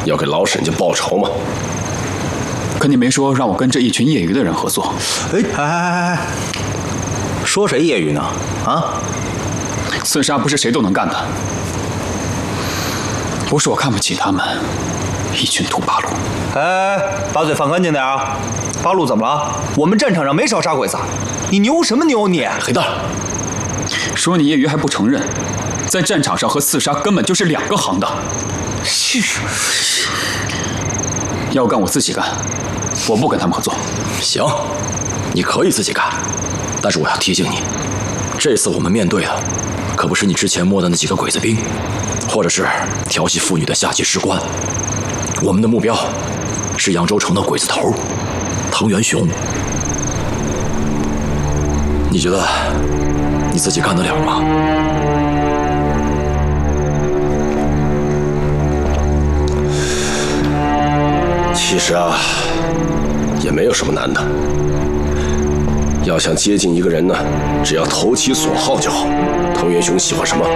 要给老沈家报仇吗？ 可你没说让我跟这一群业余的人合作。 哎，说谁业余呢？啊？ 刺杀不是谁都能干的，不是我看不起他们，一群土八路。 哎，把嘴放干净点啊！八路怎么了？我们战场上没少杀鬼子，你牛什么牛你？ 黑蛋， 说你业余还不承认，在战场上和刺杀根本就是两个行当。要干我自己干，我不跟他们合作。 行，你可以自己干，但是我要提醒你，这次我们面对的可不是你之前摸的那几个鬼子兵，或者是调戏妇女的下级士官。我们的目标是扬州城的鬼子头藤原雄。你觉得你自己干得了吗？ 其实啊，也没有什么难的。要想接近一个人呢，只要投其所好就好。藤原雄喜欢什么？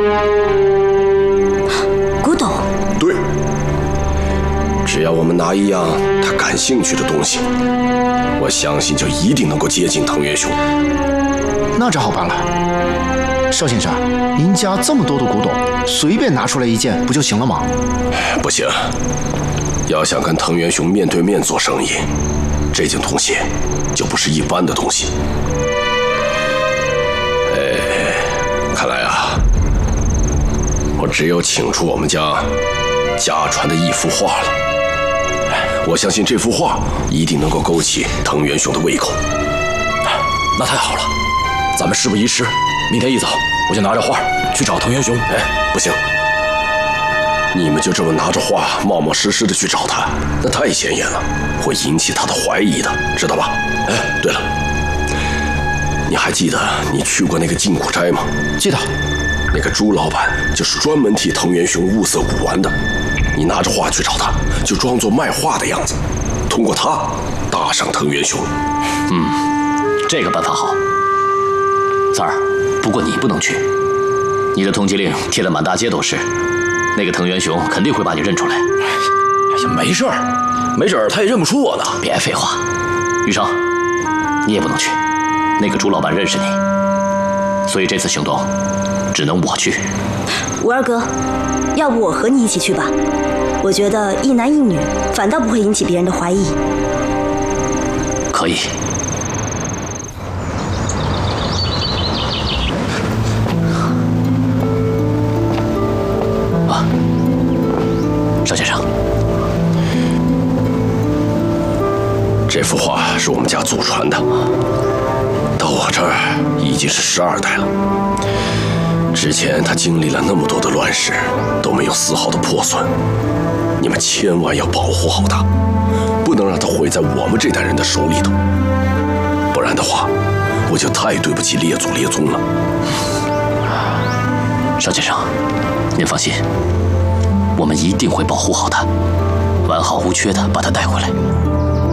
古董。 对。只要我们拿一样他感兴趣的东西，我相信就一定能够接近藤原雄。 那这好办了，邵先生，您家这么多的古董，随便拿出来一件不就行了吗？ 不行，要想跟藤原雄面对面做生意，这件东西就不是一般的东西。看来啊，我只有请出我们家传的一幅画了。我相信这幅画一定能够勾起藤原雄的胃口。 那太好了，咱们事不宜迟，明天一早我就拿着画去找藤原雄。 不行，你们就这么拿着画冒冒失失的去找他，那太显眼了，会引起他的怀疑的，知道吧？对了，你还记得你去过那个金谷斋吗？ 记得。 那个朱老板就是专门替藤原雄物色古玩的。你拿着画去找他，就装作卖画的样子，通过他搭上藤原雄。 这个办法好。三儿，不过你不能去，你的通缉令贴得满大街都是，那个藤原雄肯定会把你认出来。 哎呀，没事儿，没准儿他也认不出我呢。 别废话，玉成，你也不能去，那个朱老板认识你，所以这次行动只能我去。 五二哥，要不我和你一起去吧？我觉得一男一女反倒不会引起别人的怀疑。 可以。邵先生， 这幅画是我们家祖传的，到我这儿已经是12代了。之前他经历了那么多的乱世，都没有丝毫的破损。你们千万要保护好他，不能让他毁在我们这代人的手里头，不然的话，我就太对不起列祖列宗了。 邵先生，您放心，我们一定会保护好他，完好无缺的把他带回来。